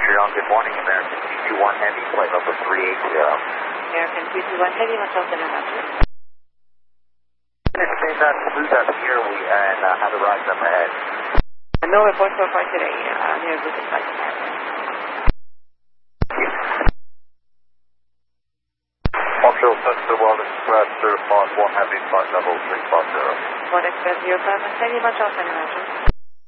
Montreal, good morning, American TG1 Heavy, flight number 380. American TG1 Heavy, Montreal Center, Montreal. Say that smooth up here, and have the rise up ahead. No report so far today, near Lucas Flight. Montreal Center, World Express 051 Heavy, flight level 350. World Express 051 Heavy, Montreal Center, Montreal.